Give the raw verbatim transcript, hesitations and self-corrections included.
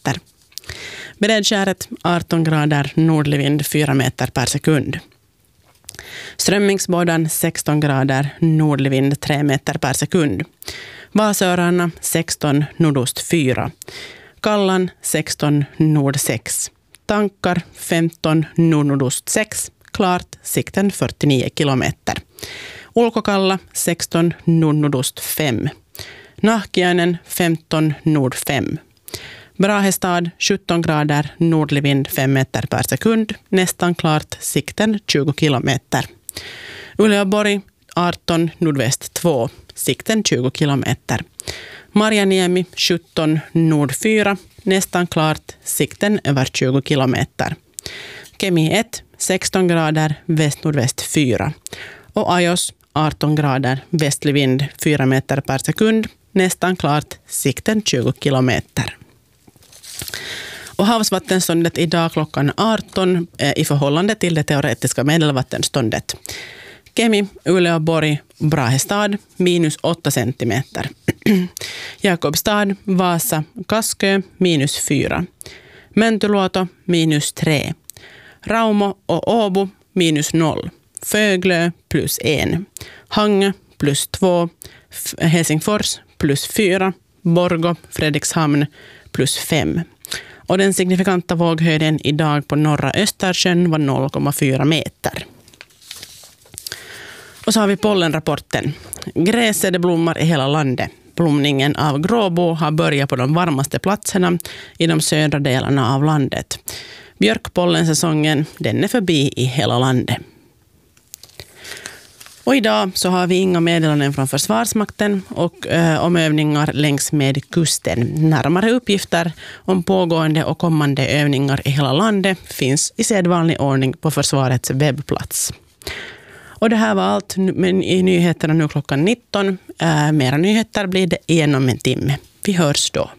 kilometer. Bredskäret arton grader, nordlig vind fyra meter per sekund. Strömmingsbådan sexton grader, nordlig vind tre meter per sekund. Vasöarna sexton, nordost fyra. Kallan sexton, nord sex. Tankar femton, nord-nordost sex. Klart, sikten fyrtionio kilometer. Ulkokalla sexton, nord-nordost fem. Nahkiainen femton, nord fem. Brahestad sjutton grader, nordlig vind fem meter per sekund. Nästan klart, sikten tjugo kilometer. Uleåborg arton, nordväst två. Sikten tjugo kilometer. Marjaniemi sjutton, nord fyra. Nästan klart, sikten över tjugo kilometer. Kemi ett, sexton grader, väst-nordväst fyra. Och Ajos arton grader, västlig vind fyra meter per sekund. Nästan klart, sikten tjugo kilometer. Och havsvattenståndet idag klockan arton eh, i förhållande till det teoretiska medelvattenståndet. Kemi, Uleåborg, Brahestad minus åtta centimeter. Jakobstad, Vasa, Kaskö minus fyra. Mäntyluoto minus tre. Raumo och Åbo minus noll. Föglö plus en. Hangö plus två. Helsingfors plus fyra. Borgå, Fredrikshamn plus fem. Och den signifikanta våghöjden idag på norra Östersjön var noll komma fyra meter. Och så har vi pollenrapporten. Gräset blommar i hela landet. Blomningen av gråbo har börjat på de varmaste platserna i de södra delarna av landet. Björkpollensäsongen, den är förbi i hela landet. Och idag så har vi inga meddelanden från Försvarsmakten och eh, om övningar längs med kusten. Närmare uppgifter om pågående och kommande övningar i hela landet finns i sedvanlig ordning på försvarets webbplats. Och det här var allt i nyheterna nu klockan nitton. Eh, mera nyheter blir det igen om en timme. Vi hörs då.